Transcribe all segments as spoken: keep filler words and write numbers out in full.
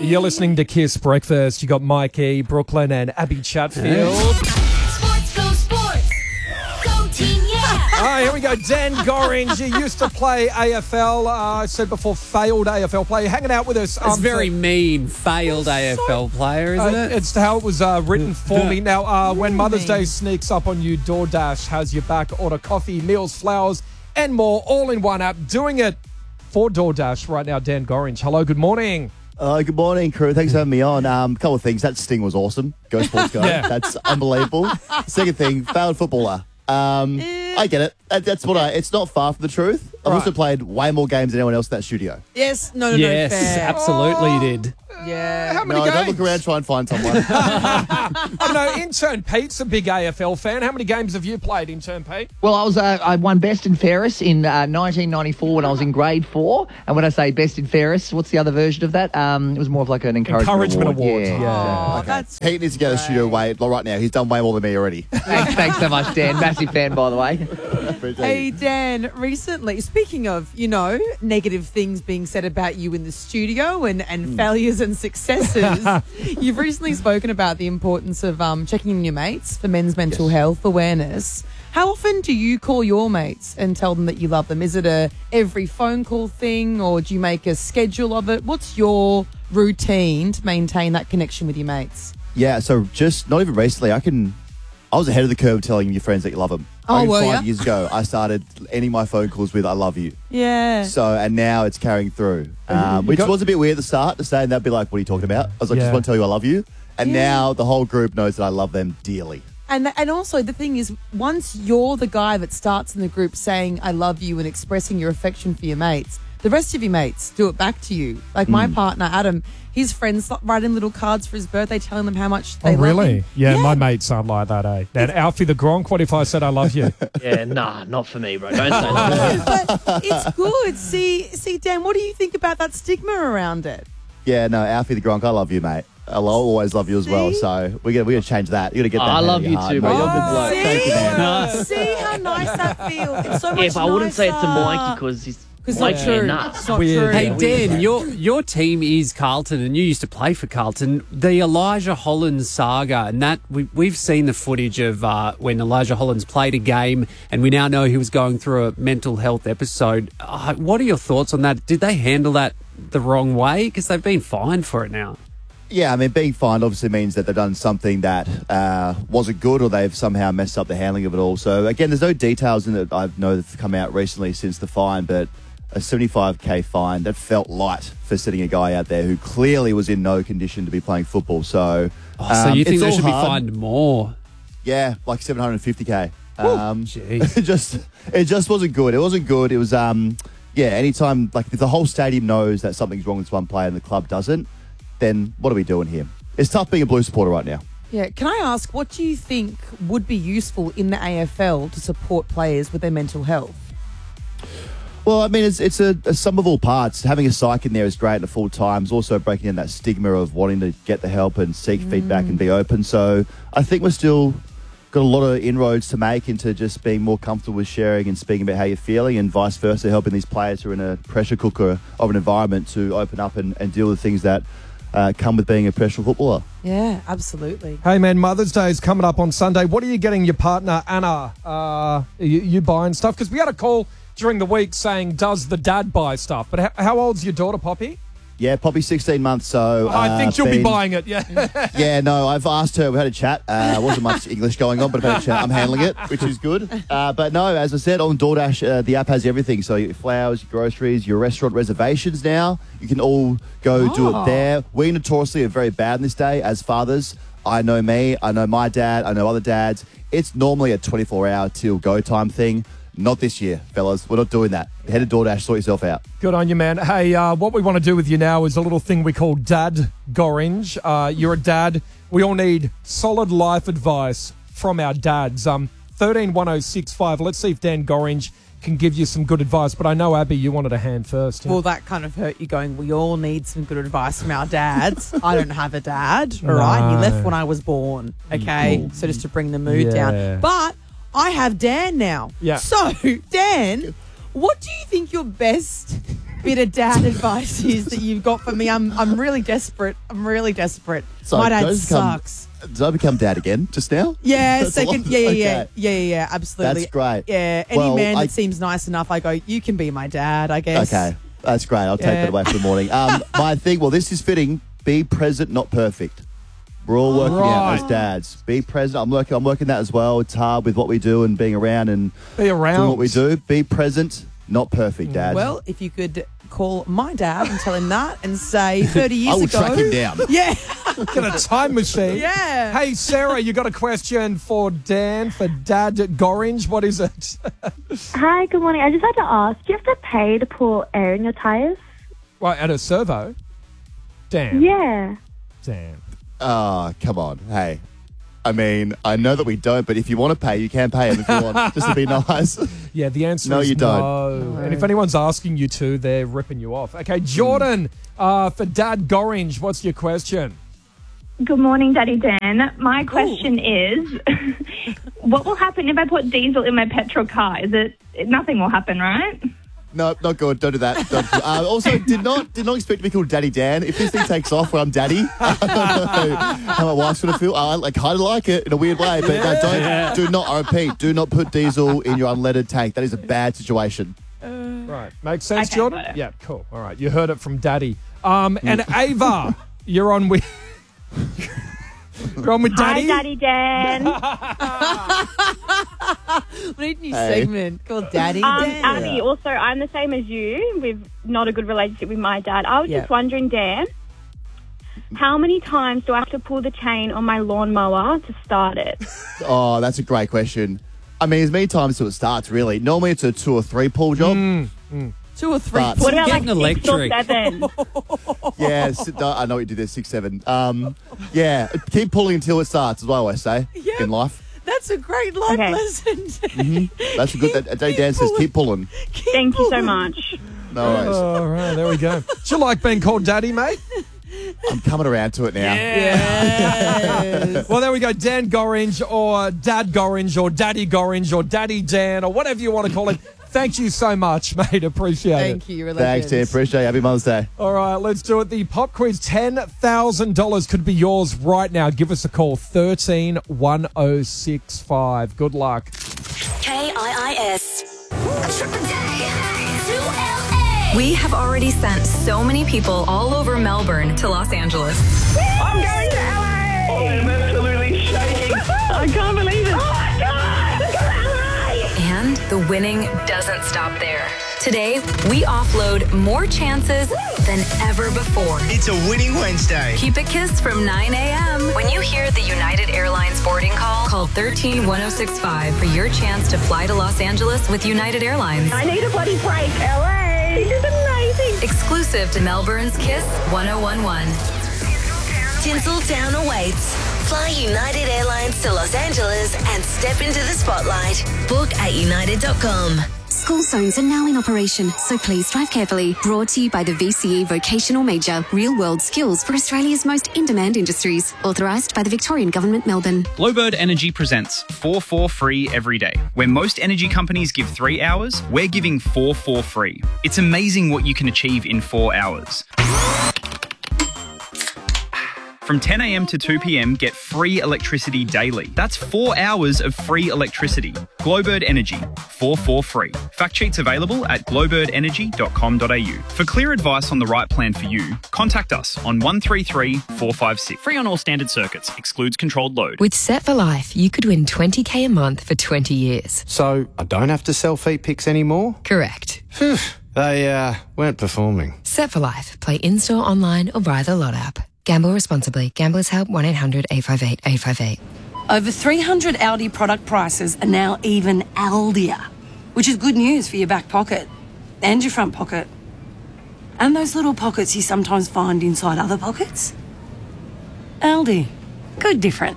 You're listening to Kiss Breakfast. You got Mikey, Brooklyn, and Abby Chatfield. Sports, go sports. Go team, yeah. All right, here we go. Dan Gorringe, you used to play A F L. Uh, I said before, failed A F L player. Hanging out with us. It's um, very so- mean, failed A F L player, isn't Uh, it? it's how it was uh, written for me. Now, uh, when Mother's Really? Day sneaks up on you, DoorDash has your back. Order coffee, meals, flowers, and more, all in one app. Doing it for DoorDash right now. Dan Gorringe. Hello, good morning. Uh, good morning, crew. Thanks for having me on. Um, a couple of things. That sting was awesome. Go Sports Go. Yeah. That's unbelievable. Second thing, failed footballer. Um, I get it. That, that's what I. It's not far from the truth. I've Right. also played way more games than anyone else in that studio. Yes, no, no, yes, no, fair. absolutely you did. Yeah. How many No, games? don't look around. Try and find someone. Oh, no, intern Pete's a big A F L fan. How many games have you played, intern Pete? Well, I was uh, I won best and fairest in uh, nineteen ninety-four when I was in grade four. And when I say best and fairest, what's the other version of that? Um, it was more of like an encouragement, Encouragement award. Yeah. Yeah. Oh, that's Pete needs to get out of the studio way right now. He's done way more than me already. Thanks, thanks so much, Dan. Massive fan, by the way. Hey, Dan, recently, speaking of, you know, negative things being said about you in the studio and, and failures and successes, you've recently spoken about the importance of um, checking in your mates for men's mental Yes. health awareness. How often do you call your mates and tell them that you love them? Is it a every phone call thing, or do you make a schedule of it? What's your routine to maintain that connection with your mates? Yeah. So just not even recently. I can. I was ahead of the curve telling your friends that you love them. Oh, I reckon were five ya? years ago, I started ending my phone calls with "I love you." Yeah. So, and now it's carrying through, um, which got- was a bit weird at the start to say, and they'd be like, what are you talking about? I was like, Yeah. just want to tell you I love you. And Yeah. now the whole group knows that I love them dearly. And and also the thing is, once you're the guy that starts in the group saying I love you and expressing your affection for your mates, the rest of your mates do it back to you. Like my Mm. partner Adam, his friends write him little cards for his birthday telling them how much they Oh, love really? him. Yeah, my mates aren't like that, eh? Now, Alfie the Gronk, what if I said I love you? Yeah, nah, not for me, bro. Don't say that. No, but it's good. See, see, Dan, what do you think about that stigma around it? Yeah, no, Alfie the Gronk, I love you, mate. I'll always love you as well. See? So we're gonna we're gonna change that. You're gonna get Oh, that. I out love of your you heart, too, mate. bro. You're a Oh, good bloke. see? Thank you, man. See how nice that feels. It's so much Yeah, but I wouldn't say it's a nicer. Mikey because he's It's not Mikey true. and nuts. It's not Weird. true. Hey, Dan, your your team is Carlton, and you used to play for Carlton. The Elijah Hollands saga, and that we, we've seen the footage of uh, when Elijah Hollands played a game, and we now know he was going through a mental health episode. Uh, what are your thoughts on that? Did they handle that the wrong way? Because they've been fined for it now. Yeah, I mean, being fined obviously means that they've done something that uh, wasn't good, or they've somehow messed up the handling of it all. So again, there's no details in it. I know that's come out recently since the fine, but a seventy-five K fine, that felt light for sitting a guy out there who clearly was in no condition to be playing football. So, Oh, so um, you think it's they all should be hard. fined more? Yeah, like seven hundred fifty K. Um, jeez. it just it just wasn't good. It wasn't good. It was um yeah. Anytime like if the whole stadium knows that something's wrong with one player and the club doesn't, then what are we doing here? It's tough being a Blue supporter right now. Yeah, can I ask, what do you think would be useful in the A F L to support players with their mental health? Well, I mean, it's it's a, a sum of all parts. Having a psych in there is great at full times. Also breaking in that stigma of wanting to get the help and seek feedback and be open. So I think we're still got a lot of inroads to make into just being more comfortable with sharing and speaking about how you're feeling, and vice versa, helping these players who are in a pressure cooker of an environment to open up and, and deal with things that uh, come with being a professional footballer. Yeah, absolutely. Hey, man, Mother's Day is coming up on Sunday. What are you getting your partner, Anna? Uh, you, you buying stuff? Because we had a call during the week saying, does the dad buy stuff? But how, how old's your daughter, Poppy? Yeah, probably sixteen months. So I uh, think she'll be been- buying it, yeah. Yeah, no, I've asked her. We had a chat. Uh, wasn't much English going on, but I've had a chat. I'm handling it, which is good. Uh, but no, as I said, on DoorDash, uh, the app has everything. So your flowers, your groceries, your restaurant reservations now. You can all go do Oh. it there. We notoriously are very bad in this day as fathers. I know me. I know my dad. I know other dads. It's normally a twenty-four hour till go time thing. Not this year, fellas. We're not doing that. Head to DoorDash, sort yourself out. Good on you, man. Hey, uh, what we want to do with you now is a little thing we call Dad Gorringe. Uh, you're a dad. We all need solid life advice from our dads. Um, thirteen one oh six five. Let's see if Dan Gorringe can give you some good advice. But I know, Abby, you wanted a hand first. yeah? Well, that kind of hurt you going, we all need some good advice from our dads. I don't have a dad, all right? He No. left when I was born, okay? So just to bring the mood Yeah. down. But I have Dan now. Yeah. So, Dan, what do you think your best bit of dad advice is that you've got for me? I'm I'm really desperate. I'm really desperate. So My dad Joe's become- sucks. Did I become dad again just now? Yeah, That's a second. lot. Yeah, yeah, yeah, Okay. yeah, yeah, yeah. Absolutely. That's great. Yeah, any Well, man I- that seems nice enough, I go, you can be my dad. I guess. Okay, that's great. I'll take Yeah. that away for the morning. Um, my thing, well, this is fitting. Be present, not perfect. We're all working Right. out as dads. Be present. I'm working. I'm working that as well. It's hard with what we do and being around and Be around. doing what we do. Be present, not perfect, Dad. Well, if you could call my dad and tell him that and say thirty years I will ago. track him down. Yeah. Get a time machine. Yeah. Hey, Sarah, you got a question for Dan, for Dad Gorringe. What is it? Hi, good morning. I just had to ask, do you have to pay to pour air in your tyres? Right, at a servo? Dan. Yeah. Dan. Oh, come on. Hey. I mean, I know that we don't, but if you want to pay, you can pay him if you want, just to be nice. Yeah, the answer No, is you don't. no. And if anyone's asking you to, they're ripping you off. Okay, Jordan, uh, for Dad Gorringe, what's your question? Good morning, Daddy Dan. My question is, what will happen if I put diesel in my petrol car? Is it, nothing will happen, right? No, not good. Don't do that. Don't do- uh, also, did not did not expect to be called Daddy Dan. If this thing takes off where I'm Daddy, I don't know how my wife's going to feel. I like, kind of like it in a weird way, but no, don't, do not, I repeat, do not put diesel in your unleaded tank. That is a bad situation. Right. Makes sense, Okay, Jordan? got it. Yeah, cool. All right. You heard it from Daddy. Um, and Ava, you're on with... you're on with Daddy? Hi, Daddy Dan. We need a new Hey. segment called Daddy Um, Dan. Abby, also, I'm the same as you with not a good relationship with my dad. I was Yeah. just wondering, Dan, how many times do I have to pull the chain on my lawnmower to start it? Oh, that's a great question. I mean, as many times till it starts, really. Normally it's a two or three pull job. Two or three. But- What about like Getting six or electric. seven? Yeah, s- no, I know what you did there, six, seven. Um, yeah, keep pulling until it starts, as I always say Yeah. in life. That's a great life Okay. lesson. That's a good. That, Daddy Dan says, keep pulling. Keep Thank you so pulling. much. No worries. All right, there we go. Do you like being called Daddy, mate? I'm coming around to it now. Yes. Well, there we go. Dan Gorringe or Dad Gorringe or Daddy Gorringe or Daddy Dan or whatever you want to call it. Thank you so much, mate. Appreciate it. Thank you. You're a Thanks, Dan. legend. Appreciate it. Happy Mother's Day. All right, let's do it. The pop quiz, ten thousand dollars could be yours right now. Give us a call, one three one oh six five. Good luck. K I I S. Trip a day to L A. We have already sent so many people all over Melbourne to Los Angeles. I'm going to L A! Oh, I'm absolutely shaking. I can't believe it. Oh, my God! Go to L A! And the winning doesn't stop there. Today, we offload more chances than ever before. It's a winning Wednesday. Keep it kissed from nine a.m. When you hear the United Airlines boarding call, call one three one oh six five for your chance to fly to Los Angeles with United Airlines. I need a bloody break, L A! This is amazing. Exclusive to Melbourne's Kiss one oh one one. Tinseltown awaits. Fly United Airlines to Los Angeles and step into the spotlight. Book at united dot com. School zones are now in operation, so please drive carefully. Brought to you by the V C E Vocational Major, Real World Skills for Australia's most in-demand industries. Authorised by the Victorian Government, Melbourne. Glowbird Energy presents four four free every day. Where most energy companies give three hours, we're giving four four free. It's amazing what you can achieve in four hours. From ten a.m. to two p.m, get free electricity daily. That's four hours of free electricity. Glowbird Energy, four four free. Fact sheets available at glowbird energy dot com dot a u. For clear advice on the right plan for you, contact us on one three three four five six. Free on all standard circuits. Excludes controlled load. With Set for Life, you could win twenty k a month for twenty years. So I don't have to sell feet pics anymore? Correct. Phew, they uh, weren't performing. Set for Life. Play in-store, online or via the Lot app. Gamble responsibly. Gamblers Help one eight hundred eight five eight eight five eight. Over three hundred Aldi product prices are now even Aldier, which is good news for your back pocket and your front pocket. And those little pockets you sometimes find inside other pockets. Aldi. Good different.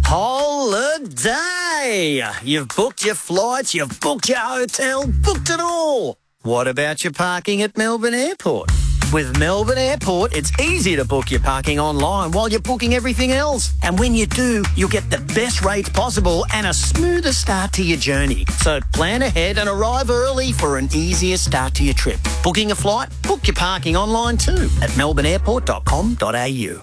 Holiday! You've booked your flights, you've booked your hotel, booked it all. What about your parking at Melbourne Airport? With Melbourne Airport, it's easy to book your parking online while you're booking everything else. And when you do, you'll get the best rates possible and a smoother start to your journey. So plan ahead and arrive early for an easier start to your trip. Booking a flight? Book your parking online too at melbourne airport dot com dot a u.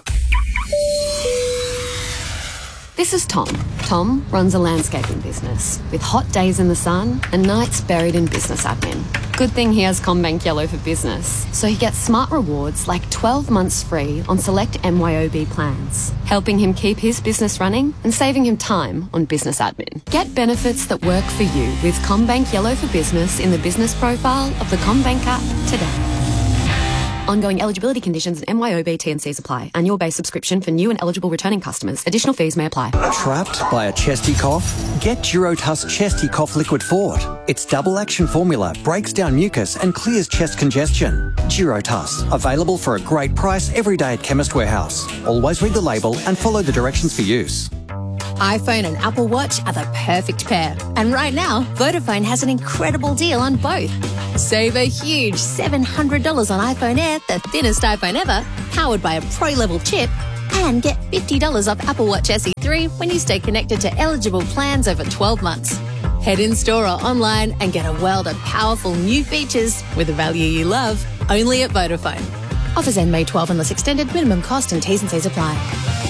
This is Tom. Tom runs a landscaping business with hot days in the sun and nights buried in business admin. Good thing he has CommBank Yellow for Business, so he gets smart rewards like twelve months free on select M Y O B plans, helping him keep his business running and saving him time on business admin. Get benefits that work for you with CommBank Yellow for Business in the business profile of the CommBank app today. Ongoing eligibility conditions and M Y O B T and Cs apply. Annual base subscription for new and eligible returning customers. Additional fees may apply. Trapped by a chesty cough? Get Durotus Chesty Cough Liquid Fort. Its double action formula breaks down mucus and clears chest congestion. Durotus, available for a great price every day at Chemist Warehouse. Always read the label and follow the directions for use. iPhone and Apple Watch are the perfect pair. And right now, Vodafone has an incredible deal on both. Save a huge seven hundred dollars on iPhone Air, the thinnest iPhone ever, powered by a pro-level chip, and get fifty dollars off Apple Watch S E three when you stay connected to eligible plans over twelve months. Head in-store or online and get a world of powerful new features with a value you love, only at Vodafone. Offers end May twelfth unless extended. Minimum cost and T's and C's apply.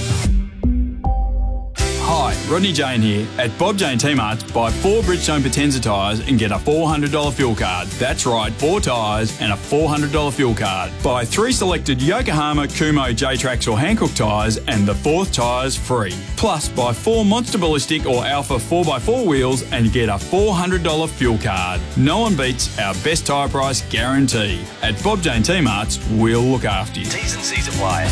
Hi, Rodney Jane here. At Bob Jane T-Marts, buy four Bridgestone Potenza tyres and get a four hundred dollars fuel card. That's right, four tyres and a four hundred dollars fuel card. Buy three selected Yokohama, Kumo, J-Trax or Hankook tyres and the fourth tyre's free. Plus, buy four Monster Ballistic or Alpha four by four wheels and get a four hundred dollars fuel card. No one beats our best tyre price guarantee. At Bob Jane T-Marts, we'll look after you. T's and C's apply.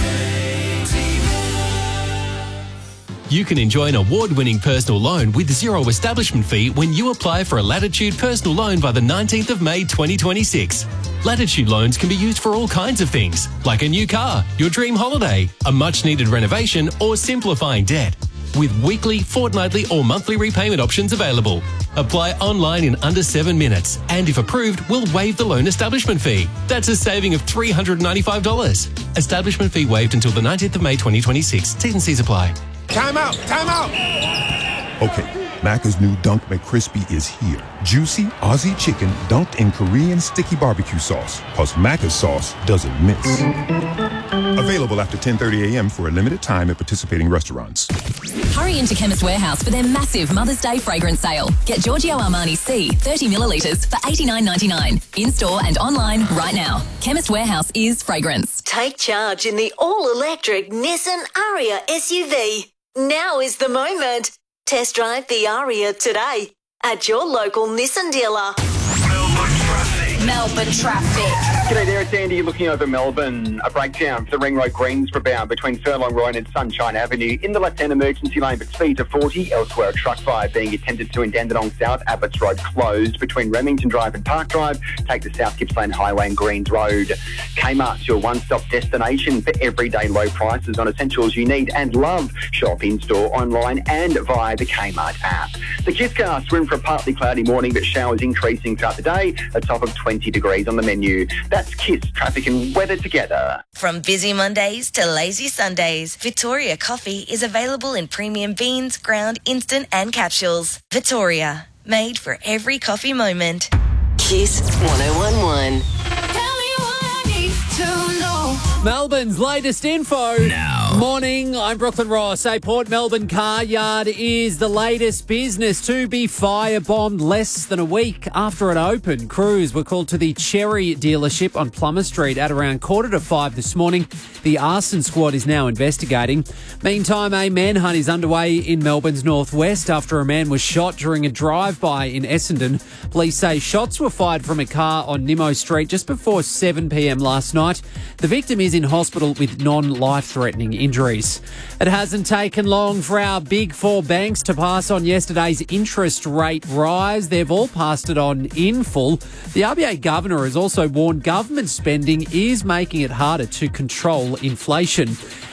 You can enjoy an award-winning personal loan with zero establishment fee when you apply for a Latitude personal loan by the nineteenth of May twenty twenty-six. Latitude loans can be used for all kinds of things, like a new car, your dream holiday, a much-needed renovation, or simplifying debt. With weekly, fortnightly, or monthly repayment options available. Apply online in under seven minutes, and if approved, we'll waive the loan establishment fee. That's a saving of three hundred ninety-five dollars. Establishment fee waived until the nineteenth of May twenty twenty-six. T's and C's apply. Time out! Time out! Okay, Macca's new Dunk McCrispy is here. Juicy Aussie chicken dunked in Korean sticky barbecue sauce. Plus Macca's sauce doesn't miss. Available after ten thirty a.m. for a limited time at participating restaurants. Hurry into Chemist Warehouse for their massive Mother's Day fragrance sale. Get Giorgio Armani C thirty millilitres for eighty-nine ninety-nine. In-store and online right now. Chemist Warehouse is fragrance. Take charge in the all-electric Nissan Ariya S U V. Now is the moment. Test drive the Ariya today at your local Nissan dealer. Melbourne traffic. G'day there, it's Andy looking over Melbourne. A breakdown for the Ring Road Greensboro bound between Furlong Road and Sunshine Avenue in the left-hand emergency lane, but speeds of forty. Elsewhere, a truck fire being attended to in Dandenong South. Abbots Road closed between Remington Drive and Park Drive. Take the South Gippsland Highway and Greens Road. Kmart's your one-stop destination for everyday low prices on essentials you need and love. Shop in-store, online and via the Kmart app. The Kisscast, we're in for a partly cloudy morning, but showers increasing throughout the day. A top of twenty degrees on the menu. That's Kiss, traffic and weather together. From busy Mondays to lazy Sundays, Victoria Coffee is available in premium beans, ground, instant and capsules. Victoria, made for every coffee moment. Kiss one oh one one. Melbourne's latest info. Now. Morning, I'm Brooklyn Ross. A Port Melbourne car yard is the latest business to be firebombed less than a week after it opened. Crews were called to the Cherry dealership on Plummer Street at around quarter to five this morning. The arson squad is now investigating. Meantime, a manhunt is underway in Melbourne's northwest after a man was shot during a drive-by in Essendon. Police say shots were fired from a car on Nimmo Street just before seven p.m. last night. The victim is in hospital with non-life-threatening injuries. It hasn't taken long for our big four banks to pass on yesterday's interest rate rise. They've all passed it on in full. The R B A governor has also warned government spending is making it harder to control inflation.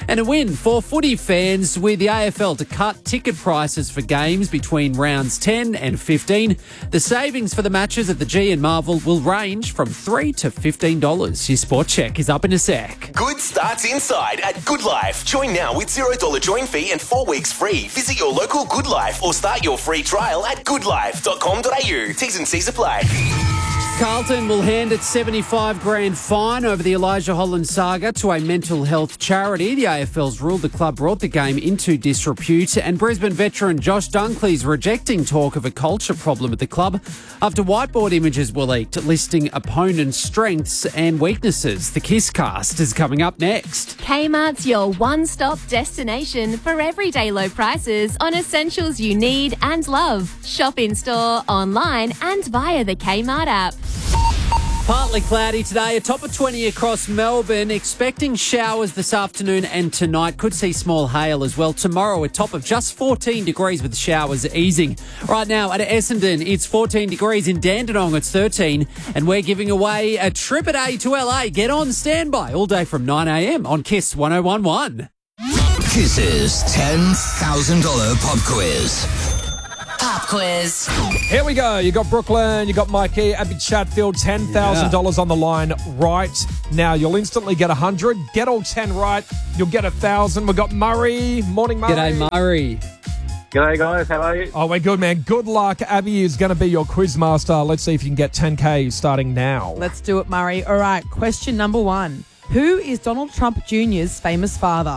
And a win for footy fans with the A F L to cut ticket prices for games between rounds ten and fifteen. The savings for the matches at the G and Marvel will range from three dollars to fifteen dollars. Your Sport Check is up in a sec. Good starts inside at Good Life. Join now with zero dollars join fee and four weeks free. Visit your local Good Life or start your free trial at good life dot com dot a u. T's and C's apply. Carlton will hand its seventy-five grand fine over the Elijah Holland saga to a mental health charity. The A F L's ruled the club brought the game into disrepute, and Brisbane veteran Josh Dunkley is rejecting talk of a culture problem at the club after whiteboard images were leaked listing opponents' strengths and weaknesses. The Kiss Cast is coming up next. Kmart's your one-stop destination for everyday low prices on essentials you need and love. Shop in-store, online and via the Kmart app. Partly cloudy today, a top of twenty across Melbourne. Expecting showers this afternoon and tonight. Could see small hail as well. Tomorrow, a top of just fourteen degrees with showers easing. Right now at Essendon, it's fourteen degrees. In Dandenong, it's thirteen. And we're giving away a trip a day to L A. Get on standby all day from nine a m on Kiss one oh one one. Kiss's ten thousand dollars pop quiz. Pop quiz. Here we go. You got Brooklyn, you got Mikey, Abby Chatfield, ten thousand dollars yeah. on the line right now. You'll instantly get one hundred. Get all ten right, you'll get one thousand. We've got Murray. Morning, Murray. G'day, Murray. G'day, guys. How are you? Oh, we're good, man. Good luck. Abby is going to be your quiz master. Let's see if you can get ten K starting now. Let's do it, Murray. All right, question number one. Who is Donald Trump Junior's famous father?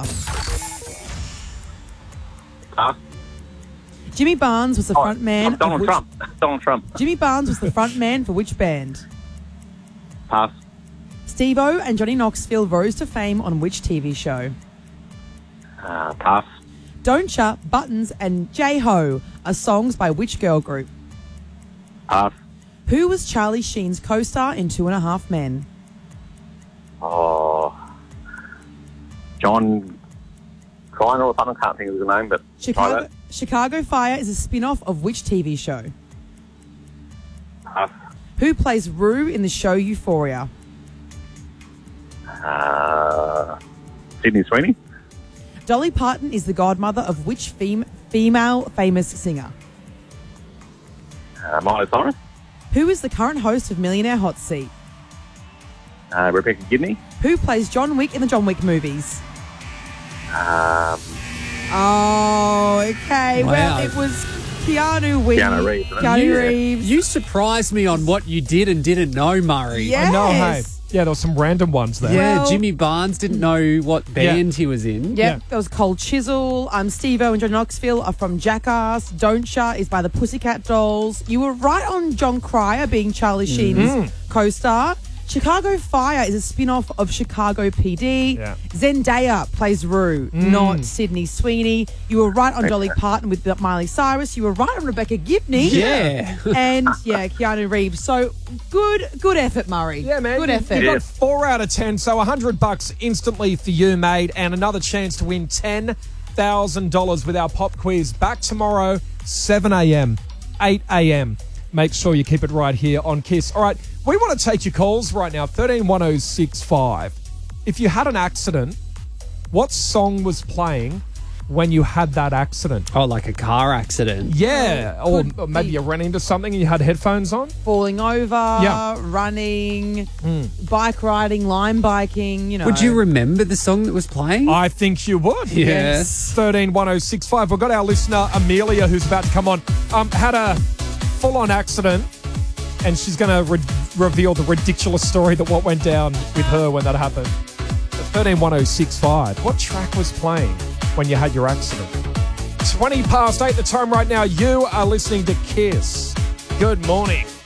Huh? Jimmy Barnes was the oh, front man. Oh, Donald which, Trump. Donald Trump. Jimmy Barnes was the front man for which band? Pass. Steve-O and Johnny Knoxville rose to fame on which T V show? Uh, pass. Don't Cha, Buttons and J-Ho are songs by which girl group? Pass. Who was Charlie Sheen's co-star in Two and a Half Men? Oh, John Kleiner or something. Can't think of his name, but Chicago, Chicago Fire is a spin-off of which T V show? Pass. Who plays Rue in the show Euphoria? Uh, Sydney Sweeney. Dolly Parton is the godmother of which fem- female famous singer? Uh, Miley Cyrus. Who is the current host of Millionaire Hot Seat? Uh, Rebecca Gibney. Who plays John Wick in the John Wick movies? Um, oh, okay. Wow. Well, it was Keanu Reeves. Keanu Reeves. Keanu you, Reeves. You surprised me on what you did and didn't know, Murray. Yes. I know, hey. Yeah, there were some random ones there. Yeah, Well- Jimmy Barnes didn't know what band he was in. Yep, Yeah. that was Cold Chisel. Um, Steve-O and John Knoxville are from Jackass. Don't Cha is by the Pussycat Dolls. You were right on John Cryer being Charlie Sheen's Mm. co-star. Chicago Fire is a spin-off of Chicago P D. Yeah. Zendaya plays Rue, Mm. not Sydney Sweeney. You were right on Dolly Parton with Miley Cyrus. You were right on Rebecca Gibney. Yeah. And, yeah, Keanu Reeves. So, good good effort, Murray. Yeah, man. Good you, effort. You got four out of ten, so one hundred bucks instantly for you, mate, and another chance to win ten thousand dollars with our pop quiz. Back tomorrow, seven a m, eight a m. Make sure you keep it right here on Kiss. All right, we want to take your calls right now, thirteen one oh six five. If you had an accident, what song was playing when you had that accident? Oh, like a car accident. Yeah, or, Could or maybe be- you ran into something and you had headphones on. Falling over, Yeah. running, Mm. bike riding, line biking, you know. Would you remember the song that was playing? I think you would. Yes. thirteen one oh six five. We've got our listener, Amelia, who's about to come on. Um, had a full-on accident, and she's going to re- reveal the ridiculous story that what went down with her when that happened. thirteen one oh six five. What track was playing when you had your accident? twenty past eight the time right now. You are listening to Kiss. Good morning.